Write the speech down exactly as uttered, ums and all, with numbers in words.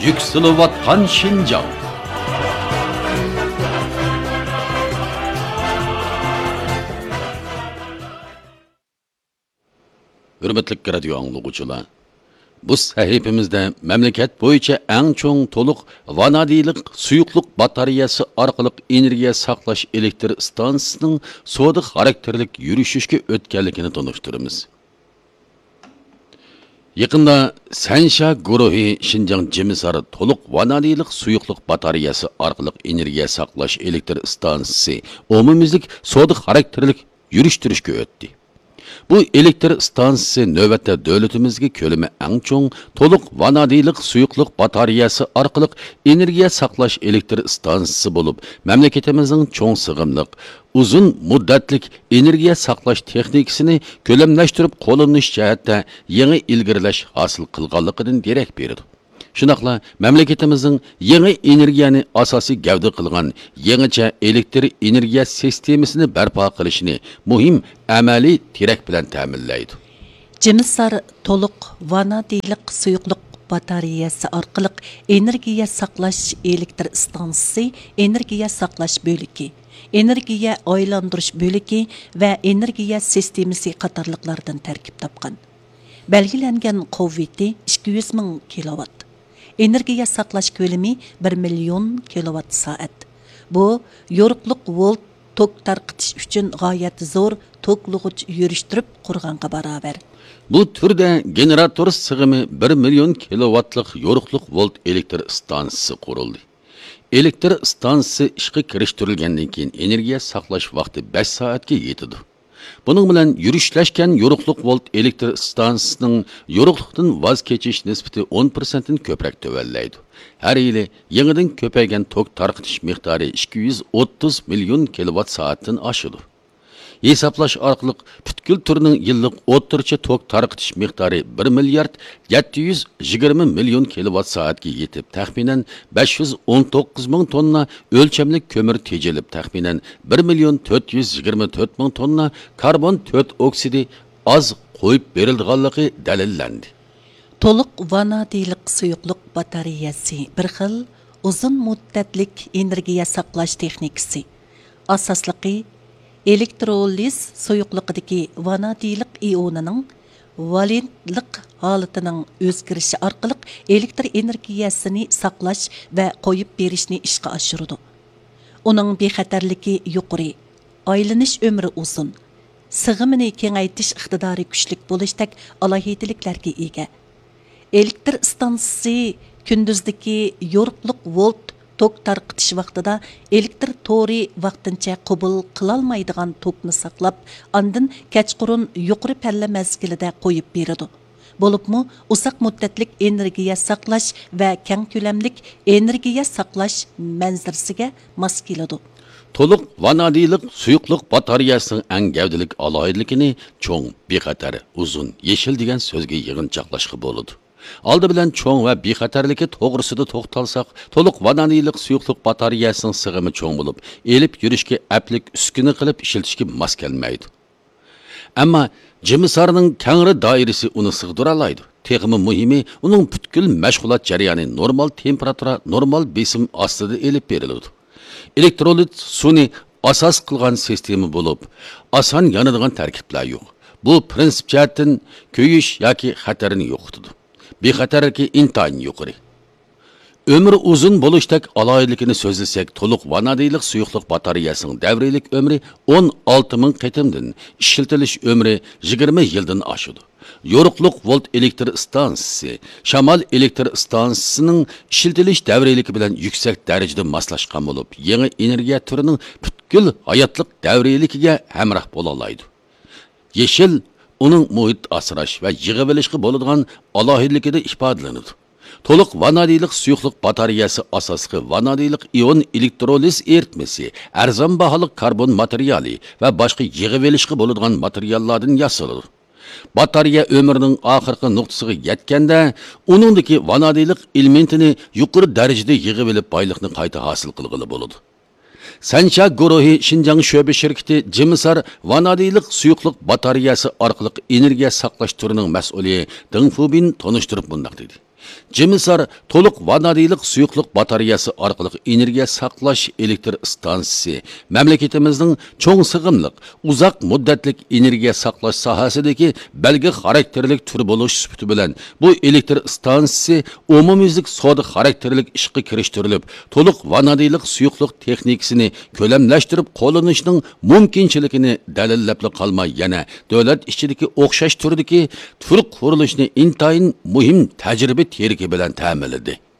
Yükselivatkan Şinjan. Hürmetlik radio anlıqçılar. Bu sahifimizde memleket boyunca en çoğun toluk vanadiylik suyukluk bataryası arkalık energiya saklaş elektr stansının soğudu karakterlik yürüyüşüşke ötkenlikini tanıştırımız. Yakında Sensha Guruhi Şinjan Cimisarı toluk vanadiylik suyukluk bataryası arkalık energiya saklaş elektr stansısı umumizlik soğudu karakterlik yürüyüştürüşke öttü. Bu elektr stansiyasi növbette devletimizge kölümü en çoğun toluk vanadiylik suyukluk bataryası arkalık energiya saklaş elektr stansiyasi bulup, memleketimizin çoğun sığımlık, uzun muddetlik energiya saklaş texnikisini kölemleştirip kolunluş cəhətdə yeni ilgirleş hasıl kılganlıqının derek beridi. Şunaqla memleketimizin yeni energiyani asasi gavda qilgan yeniçe elektr energiya sistemisini barpo qilishini muhim amaliy terek bilan ta'minlaydi. Cimisar toluq vanadiylik suyuqluq bataryası arqılıq energiya saqlash elektr stansiyasi, energiya saqlash bölüki, energiya aylandırış bölüki və energiya sistemisi qatarlıqlardan tərkib tapqan. Belgilengen quvveti ikki yuz ming kilowatt. Energiya saqlash kölemi bir milyon kilowatt saat. Bu, yoruqluq volt tok tarqıtish üçün gayet zor toklug'uch yürüştürüp qurğanqa baraber. Bu türde generator sığımı bir milyon kilowattlık yoruqluq volt elektr stansiyasi quruldu. Elektr stansiyasi ishga kirishtirilgandan keyin energiya saqlash vaqti besh soatga yetadi. Bunun bilan yürüşleşken yoruqluq volt elektr stansiyasining yoruqluqdan vaz kechish nisbati o'n prosentdan ko'proq tövellaydi. Her yili yangidan ko'paygan tok tarqitish miqdori ikki yuz o'ttiz million kilowatt soatdan oshadi. Hesaplash orqali butkul turning yillik o'rtacha tok tarqitish miqdori bir milliard yetti yuz yigirma million kilowatt soatga yetib, taxminan besh yuz o'n to'qqiz ming tonna o'lchamlik ko'mir tejilib, taxminan bir million to'rt yuz yigirma to'rt ming tonna karbon to'rt oksidi az qo'yib berilganligi dalillandi. Toluq vanadiylik suyuqluq bataryasi bir xil uzun muddatlik energiya saqlash texnikasi. Asosligi elektroliz suyuqliqidagi vanadiylik ionining valentlik holatining o'zgarishi orqali elektr energiyasini saqlash va qo'yib berishni ishga oshiradi. Uning bexatarligi yuqori, aylanish umri uzun, sig'imini kengaytirish iqtidori kuchli bo'lishdek alohidliklarga ega. Elektr stansiyasi kunduzdagi yoruqliq volt tok tarqitish vaqtida elektr tori vaqtincha qabul qilolmaydigan tokni saqlab, andin kechqurun yuqori palla mezgilida qo'yib beradi. Bo'libmi, uzoq muddatlik energiya saqlash va keng ko'lamlik energiya saqlash manzarasiga mos keladi. Toluq vanadiylik suyuqluq bataryasining eng gavdalik alohidligini cho'ng, bexatar, uzun, yeshil degan so'zga yig'inchoqlashga bo'ladi. Aldı bilen çoğun ve bexatarligi to'g'risida to'xtalsak, toluq vanadiylik suyuqluq bataryasining sig'imi cho'ng bo'lib, elib yurishga aplik uskuni qilib ishlatishga mos kelmaydi. Ammo Cimisarning kengri doirasi uni sig'dira oladi. Texmi muhimi, uning butkul mashg'ulot jarayoni normal temperatura, normal besim ostida elib beriladi. Elektrolit suvni asos qilgan sistema bo'lib, oson yonadigan tarkiblar yo'q. Bu prinsip jihatdan ko'yish yoki xatarini yo'qotadi. Bexatarligi intayin yuqori. Ömrü uzun bo'lishdak alohidligini so'zlasak, to'liq vanadiylik suyuqluq bataryasining davriylik ömrü o'n olti ming qitimdan, ishlatilish ömrü yigirma yildan oshadi. Yoruqluq volt elektr stansiyasi, shamol elektr stansiyasining ishlatilish davriyligi bilan yuksak darajada moslashgan bo'lib, yangi energiya turining butkul hayotlik davriyligiga hamroh bo'la oladi. Yeshil uning muhit asrash va yig'ib olishga bo'ladigan alohidligida ifodalanadi. Toluq vanadiylik suyuqluq bataryasi asosli vanadiylik ion elektroliz eritmasi, arzon baholi karbon materiali va boshqa yig'ib olishga bo'ladigan materiallardan yasaladi. Batarya ömrünün oxirgi nuqtasiga yetganda, uningdagi vanadiylik elementini yuqori darajada yig'ib olib boylikni qayta hosil qilg'ili bo'ladi. Sensha Guruhi Şinjan şöbe şirketi Cimisar vanadiylik suyuqluq bataryasi orqali energiya saqlash turining mas'uli Deng Fubin tanıştırıp bundoq dedi. Jimisar to'liq vanadiylik suyuqlik batareyasi orqali energiya saqlash elektr stansiyasi mamlakatimizning cho'ng sig'imliq, uzoq muddatlik energiya saqlash sohasidagi belgi xarakterlik tur bo'lish sifati bilan bu elektr stansiyasi umumyuzlik savdo xarakterlik ishga kirishtirilib, to'liq vanadiylik suyuqlik texnikasini ko'lamlashtirib qo'llanishning mumkinchiligini dalillab qolmay yana davlat ichidagi o'xshash turdagi turk qurilishini intayin muhim tajriba terki bilan ta'minladi.